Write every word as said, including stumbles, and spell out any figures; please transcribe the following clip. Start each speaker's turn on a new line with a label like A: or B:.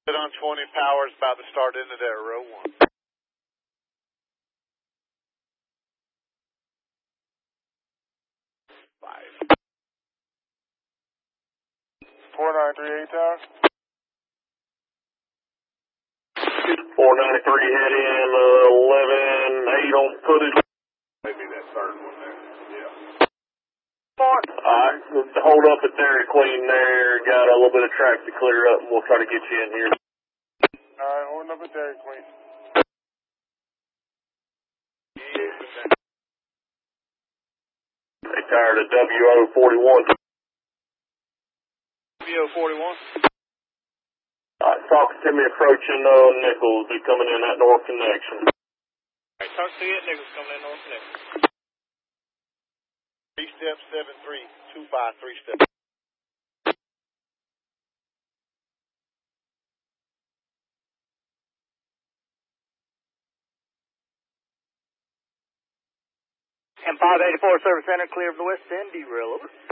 A: On twenty powers, about to start into there, row one. Five.
B: four nine three eight tower.
C: four ninety-three head in, uh, eleven eight on footage.
A: Maybe that third one there. Yeah.
C: Alright, hold up at Dairy Queen there. Got a little bit of traffic to clear up, and we'll try to get you in here.
B: Alright, holding up at Dairy Queen.
C: They tired of W O forty-one.
A: W O forty-one.
C: Alright, talk to me approaching uh, Nichols. Be coming in that north connection.
A: Alright, talk to you at Nichols coming in north connection. Three step seven three two five three step.
D: M five eighty-four Service Center, clear for the west end, derail over.